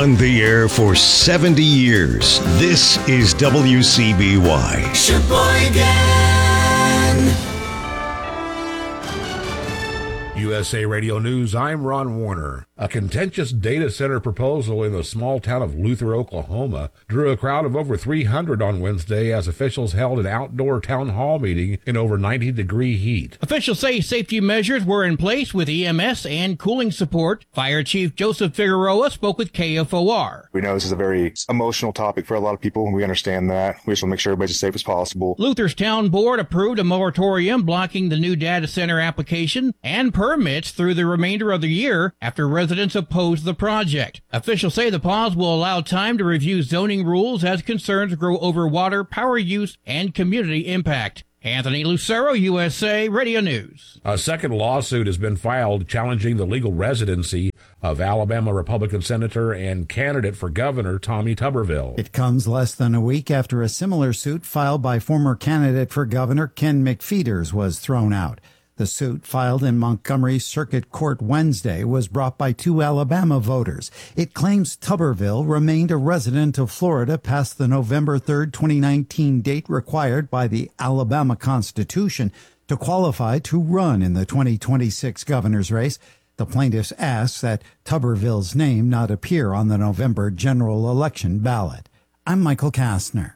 On the air for 70 years, this is WCBY. Sheboygan. USA Radio News, I'm Ron Warner. A contentious data center proposal in the small town of Luther, Oklahoma, drew a crowd of over 300 on Wednesday as officials held an outdoor town hall meeting in over 90-degree heat. Officials say safety measures were in place with EMS and cooling support. Fire Chief Joseph Figueroa spoke with KFOR. We know this is a very emotional topic for a lot of people, and we understand that. We just want to make sure everybody's as safe as possible. Luther's town board approved a moratorium blocking the new data center application and permits through the remainder of the year after residents opposed the project. Officials say the pause will allow time to review zoning rules as concerns grow over water, power use, and community impact. Anthony Lucero, USA Radio News. A second lawsuit has been filed challenging the legal residency of Alabama Republican Senator and candidate for governor Tommy Tuberville. It comes less than a week after a similar suit filed by former candidate for governor Ken McFeeters was thrown out. The suit, filed in Montgomery Circuit Court Wednesday, was brought by two Alabama voters. It claims Tuberville remained a resident of Florida past the November 3, 2019 date required by the Alabama Constitution to qualify to run in the 2026 governor's race. The plaintiffs ask that Tuberville's name not appear on the November general election ballot. I'm Michael Kastner.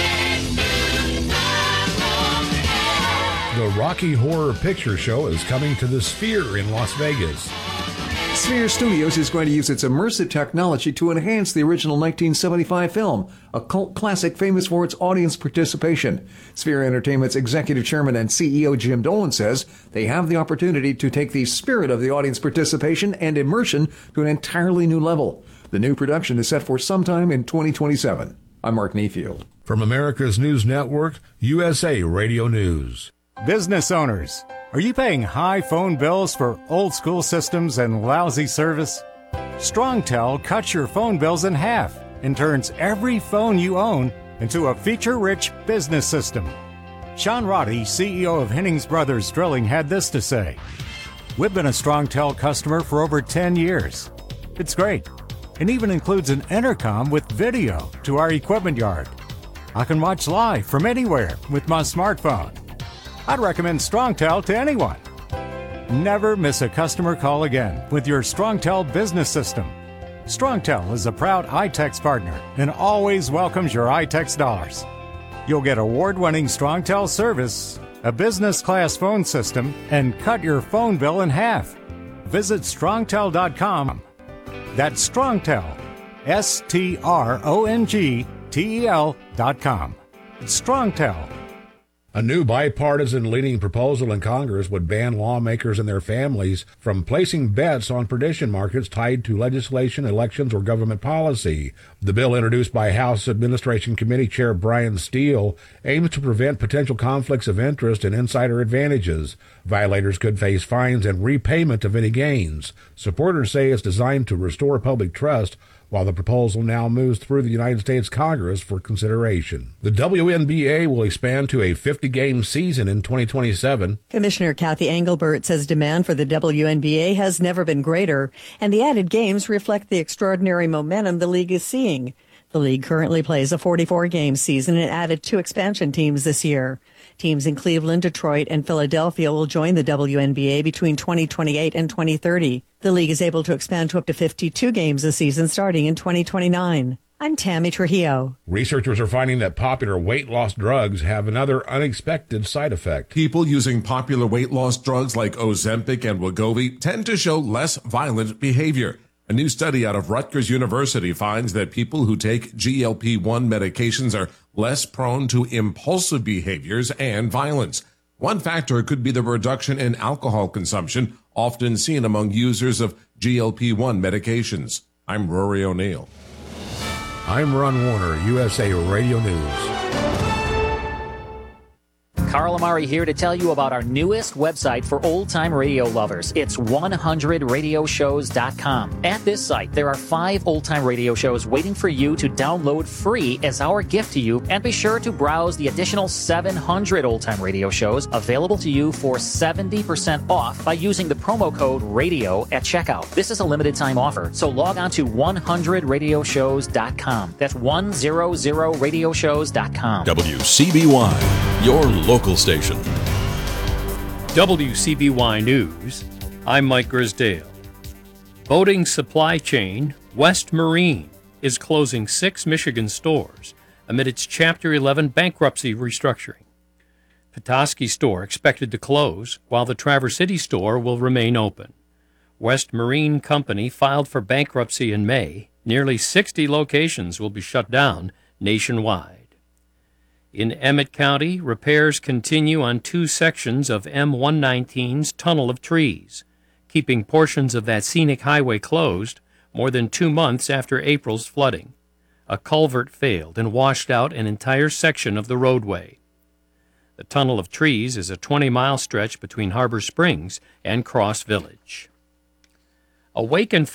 The Rocky Horror Picture Show is coming to the Sphere in Las Vegas. Sphere Studios is going to use its immersive technology to enhance the original 1975 film, a cult classic famous for its audience participation. Sphere Entertainment's executive chairman and CEO Jim Dolan says they have the opportunity to take the spirit of the audience participation and immersion to an entirely new level. The new production is set for sometime in 2027. I'm Mark Neefield. From America's News Network, USA Radio News. Business owners, are you paying high phone bills for old school systems and lousy service? StrongTel cuts your phone bills in half and turns every phone you own into a feature-rich business system. Sean Roddy, CEO of Hennings Brothers Drilling, had this to say: "We've been a StrongTel customer for over 10 years. It's great. It even includes an intercom with video to our equipment yard. I can watch live from anywhere with my smartphone. I'd recommend StrongTel to anyone. Never miss a customer call again with your StrongTel business system. StrongTel is a proud iTex partner and always welcomes your iTex dollars. You'll get award-winning StrongTel service, a business-class phone system, and cut your phone bill in half. Visit StrongTel.com. That's StrongTel, StrongTel.com. StrongTel. A new bipartisan leading proposal in Congress would ban lawmakers and their families from placing bets on prediction markets tied to legislation, elections, or government policy. The bill, introduced by House Administration Committee Chair Brian Steele, aims to prevent potential conflicts of interest and insider advantages. Violators could face fines and repayment of any gains. Supporters say it's designed to restore public trust, while the proposal now moves through the United States Congress for consideration. The WNBA will expand to a 50-game season in 2027. Commissioner Kathy Engelbert says demand for the WNBA has never been greater, and the added games reflect the extraordinary momentum the league is seeing. The league currently plays a 44-game season and added 2 expansion teams this year. Teams in Cleveland, Detroit, and Philadelphia will join the WNBA between 2028 and 2030. The league is able to expand to up to 52 games a season starting in 2029. I'm Tammy Trujillo. Researchers are finding that popular weight loss drugs have another unexpected side effect. People using popular weight loss drugs like Ozempic and Wegovy tend to show less violent behavior. A new study out of Rutgers University finds that people who take GLP-1 medications are less prone to impulsive behaviors and violence. One factor could be the reduction in alcohol consumption, often seen among users of GLP-1 medications. I'm Rory O'Neill. I'm Ron Warner, USA Radio News. Carl Amari here to tell you about our newest website for old-time radio lovers. It's 100radioshows.com. At this site, there are 5 old-time radio shows waiting for you to download free as our gift to you, and be sure to browse the additional 700 old-time radio shows available to you for 70% off by using the promo code RADIO at checkout. This is a limited-time offer, so log on to 100radioshows.com. That's 100radioshows.com. WCBY, your local station. WCBY News, I'm Mike Grisdale. Boating supply chain West Marine is closing 6 Michigan stores amid its Chapter 11 bankruptcy restructuring. Petoskey store expected to close, while the Traverse City store will remain open. West Marine Company filed for bankruptcy in May. Nearly 60 locations will be shut down nationwide. In Emmett County, repairs continue on 2 sections of M119's Tunnel of Trees, keeping portions of that scenic highway closed more than 2 months after April's flooding. A culvert failed and washed out an entire section of the roadway. The Tunnel of Trees is a 20-mile stretch between Harbor Springs and Cross Village. Awaken